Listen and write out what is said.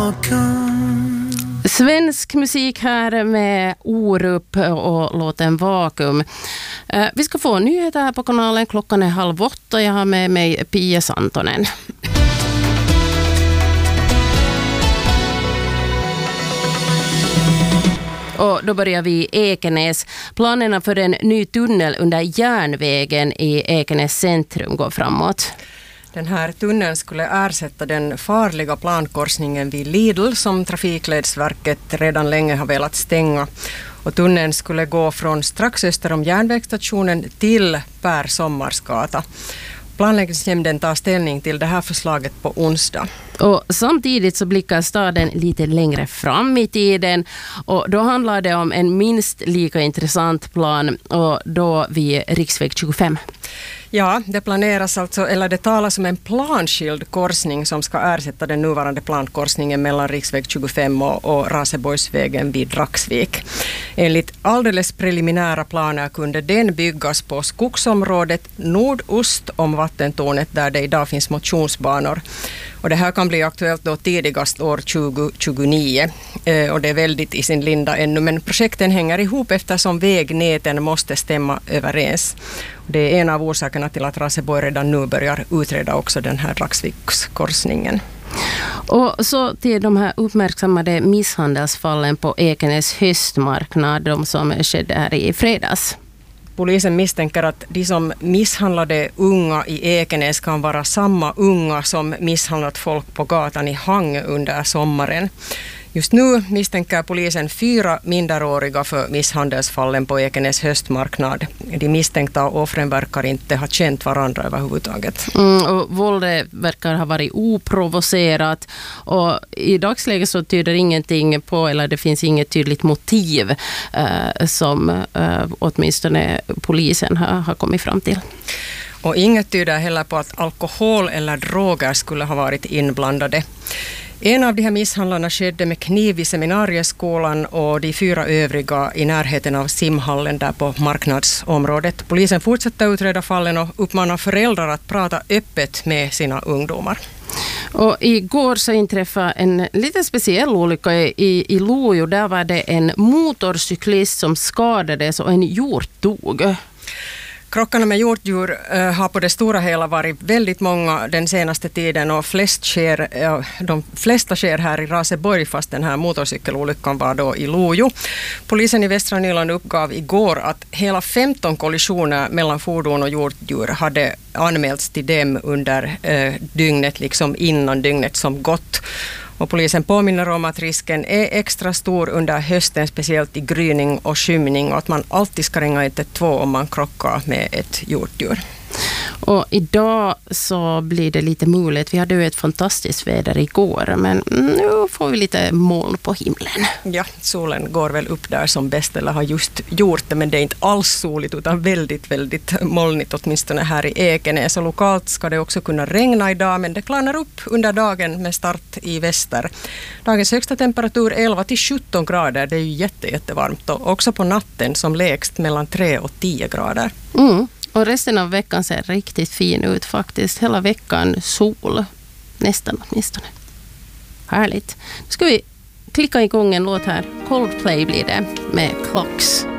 Svensk musik här med Orup och låten Vakuum. Vi ska få nyheter här på kanalen. Klockan är 7:30. Jag har med mig Pia Santonen. Och då börjar vi i Ekenäs. Planerna för en ny tunnel under järnvägen i Ekenäs centrum går framåt. Den här tunneln skulle ersätta den farliga plankorsningen vid Lidl som Trafikledsverket redan länge har velat stänga. Och tunneln skulle gå från strax öster om järnvägsstationen till Per Sommarsgata. Planläggningsnämnden tar ställning till det här förslaget på onsdag. Och samtidigt så blickar staden lite längre fram i tiden och då handlar det om en minst lika intressant plan och då vid riksväg 25. Ja, det planeras alltså, eller det talas om en planskild korsning som ska ersätta den nuvarande plankorsningen mellan riksväg 25 och Raseborgsvägen vid Raksvik. Enligt alldeles preliminära planer kunde den byggas på skogsområdet nordost om vattentornet där det idag finns motionsbanor. Och det här kan bli aktuellt då tidigast år 2029 och det är väldigt i sin linda ännu, men projekten hänger ihop eftersom vägnäten måste stämma överens. Det är en av orsakerna till att Raseborg redan nu börjar utreda också den här Raksvikskorsningen. Och så till de här uppmärksammade misshandelsfallen på Ekenäs höstmarknad, de som skedde här i fredags. Polisen misstänker att de som misshandlade unga i Ekenäs kan vara samma unga som misshandlat folk på gatan i Hangö under sommaren. Just nu misstänker polisen 4 minderåriga för misshandelsfallen på Ekenäs höstmarknad. De misstänkta offren verkar inte ha känt varandra överhuvudtaget. Och våldet verkar ha varit oprovocerat och i dagsläget så tyder ingenting på, eller det finns inget tydligt motiv som åtminstone polisen har kommit fram till. Och inget tyder heller på att alkohol eller droger skulle ha varit inblandade. En av de här misshandlarna skedde med kniv i seminarieskolan och de 4 övriga i närheten av simhallen där på marknadsområdet. Polisen fortsätter utreda fallen och uppmanar föräldrar att prata öppet med sina ungdomar. Och igår så inträffade en lite speciell olycka i Lojo. Där var det en motorcyklist som skadades och en hjort dog. Krockarna med hjortdjur har på det stora hela varit väldigt många den senaste tiden och de flesta sker här i Raseborg fast den här motorcykelolyckan var då i Lojo. Polisen i Västra Nyland uppgav igår att hela 15 kollisioner mellan fordon och hjortdjur hade anmälts till dem under dygnet, liksom innan dygnet som gått. Och polisen påminner om att risken är extra stor under hösten, speciellt i gryning och skymning, och att man alltid ska ringa 112 om man krockar med ett hjortdjur. Och idag så blir det lite mulet. Vi hade ju ett fantastiskt väder igår, men nu får vi lite moln på himlen. Ja, solen går väl upp där som bäst, eller har just gjort det, men det är inte alls soligt utan väldigt, väldigt molnigt, åtminstone här i Ekenäs. Och lokalt ska det också kunna regna idag, men det klarnar upp under dagen med start i väster. Dagens högsta temperatur 11-17 grader, det är ju jättevarmt, och också på natten som lägst mellan 3 och 10 grader. Och resten av veckan ser riktigt fin ut faktiskt. Hela veckan sol. Nästan åtminstone. Härligt. Nu ska vi klicka igång en låt här. Coldplay blir det med Clocks.